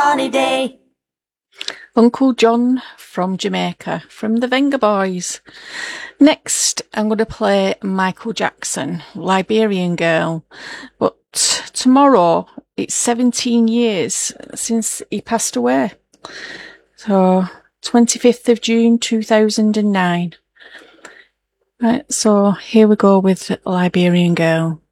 holiday. Uncle John from Jamaica, from the Venga Boys. Next, I'm going to play Michael Jackson, Liberian Girl. But tomorrow, it's 17 years since he passed away. So, 25th of June, 2009. Right, so here we go with Liberian Girl.